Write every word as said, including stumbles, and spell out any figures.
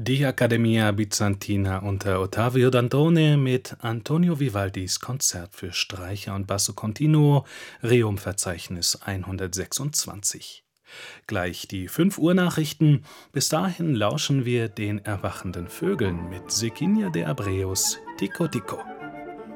Die Accademia Bizantina unter Ottavio Dantone mit Antonio Vivaldis Konzert für Streicher und Basso Continuo, Rerum-Verzeichnis hundertsechsundzwanzig. Gleich die fünf Uhr Nachrichten. Bis dahin lauschen wir den erwachenden Vögeln mit Virginia de Abreu's Tico Tico.